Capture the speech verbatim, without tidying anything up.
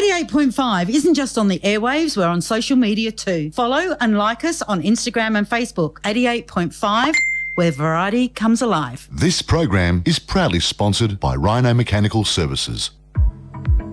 eighty-eight point five isn't just on the airwaves, we're on social media too. Follow and like us on Instagram and Facebook. eighty-eight point five, where variety comes alive. This program is proudly sponsored by Rhino Mechanical Services.